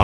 抢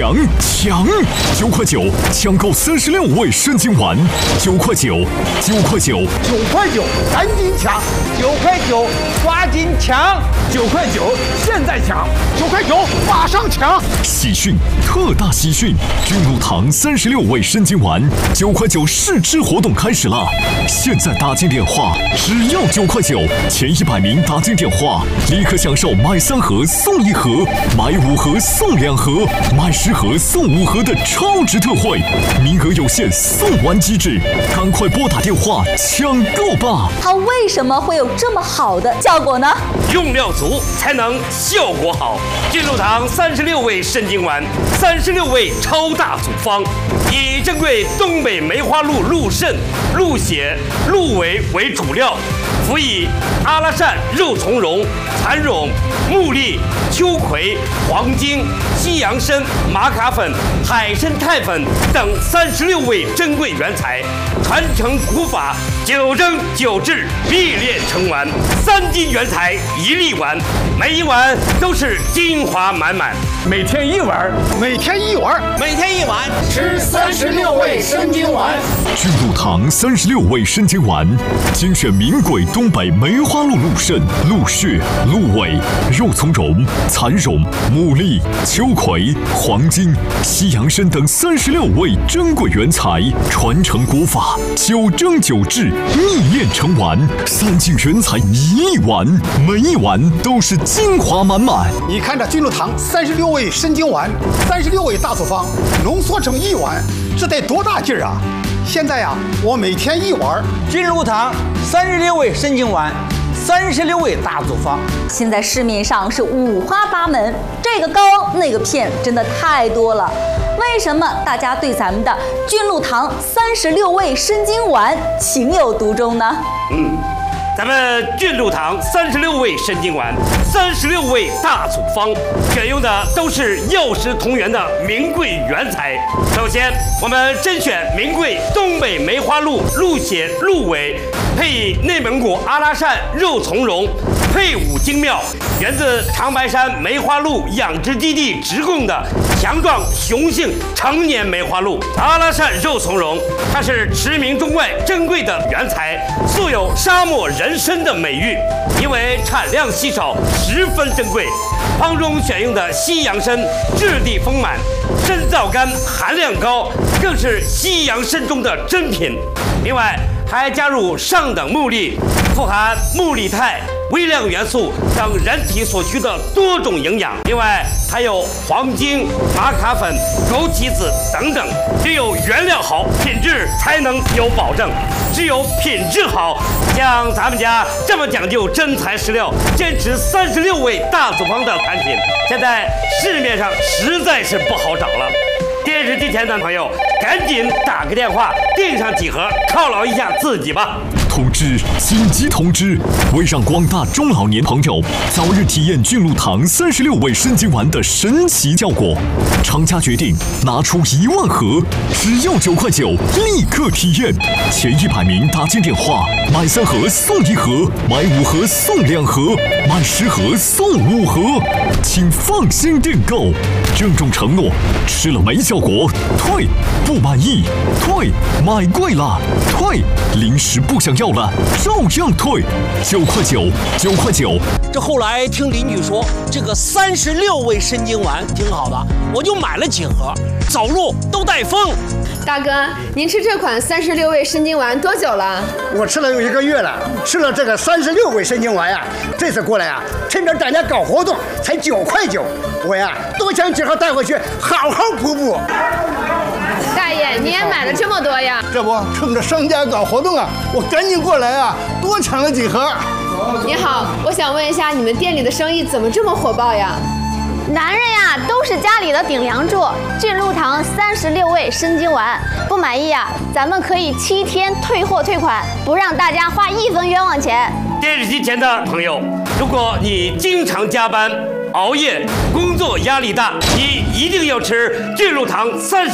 ！9块9抢购36味生津丸，9块9，9块9，9 块9，赶紧抢！9块9，抓紧抢！9块9，现在抢！9块9，马上抢！ 喜讯，特大喜讯！君鹿堂36味生津丸9块9试吃活动开始了！现在打进电话，只要9块9，前100名打进电话，立刻享受买3盒送1盒，买5盒送2盒，买10盒送5盒的超值特惠，名额有限，送完即止，赶快拨打电话抢购吧！ 它为什么会有这么好的效果呢？ 用料足才能效果好。君鹿堂36味生津丸，36味超大组方，以珍贵东北梅花鹿鹿肾、鹿血、鹿尾为主料，辅以阿拉善、肉苁蓉、蚕蓉、木栗、秋葵、黄精、西洋参、玛卡粉、海参肽粉等36味珍贵原材，传承古法，9蒸9制，秘炼成丸，3斤原材1粒丸，每一碗都是精华满满。 每天1碗，每天1碗， 每天1碗， 吃36味生津丸。 君鹿堂36味生津丸，精选名贵东北梅花鹿鹿肾、鹿血、鹿尾、肉苁蓉、蚕蓉、木栗、秋葵、黄精、西洋参等36味珍贵原材，传承古法，9蒸9制，秘炼成丸，3斤原材1粒丸，每一碗都是精华满满。 你看这君鹿堂36味生津丸，36味大组方浓缩成1碗，这得多大劲儿啊！现在呀，我每天1碗。 君鹿堂36味生津丸，36味大组方。 现在市面上是五花八门，这个膏那个片真的太多了。为什么大家对咱们的君鹿堂36味生津丸情有独钟呢？ 咱们君鹿堂36味生津丸，36味大组方，选用的都是药食同源的名贵原材。首先，我们甄选名贵东北梅花鹿鹿血、鹿尾，配以内蒙古阿拉善肉苁蓉，配伍精妙，源自长白山梅花鹿养殖基地直供的强壮雄性成年梅花鹿。阿拉善肉苁蓉，它是驰名中外珍贵的原材，素有沙漠人参的美誉，因为产量稀少，十分珍贵。方中选用的西洋参质地丰满，参皂苷含量高，更是西洋参中的珍品。另外还加入上等木栗，富含木栗肽、微量元素等人体所需的多种营养。另外还有黄精、玛卡粉、枸杞子等等，只有原料好，品质才能有保证。只有品质好，像咱们家这么讲究真材实料，坚持36味大组方的产品，现在市面上实在是不好找了。电视机前的朋友，赶紧打个电话订上几盒，犒劳一下自己吧。 通知！紧急通知！为让广大中老年朋友早日体验君鹿堂36味生津丸的神奇效果，厂家决定拿出1万盒，只要9块9，立刻体验。前100名打进电话，买3盒送1盒，买5盒送2盒，买10盒送5盒，请放心订购。郑重承诺，吃了没效果退，不满意退，买贵了退，临时不想要了照样退，9块9，9块9。 这后来听邻居说，这个36味生津丸挺好的，我就买了几盒，走路都带风。 大哥，您吃这款36味生津丸多久了？ 我吃了有1个月了，吃了这个36味生津丸呀，这次过来呀，趁着大家搞活动，才9块9，我呀多抢几盒带回去，好好补补。 大爷，你也买了这么多呀？ 这不趁着商家搞活动啊，我赶紧过来啊，多抢了几盒。 你好，我想问一下，你们店里的生意怎么这么火爆呀？ 男人呀，都是家里的顶梁柱。君鹿堂36味生津丸，不满意呀，咱们可以7天退货退款，不让大家花1分冤枉钱。 电视机前的朋友，如果你经常加班、熬夜，工作压力大，你一定要吃君鹿堂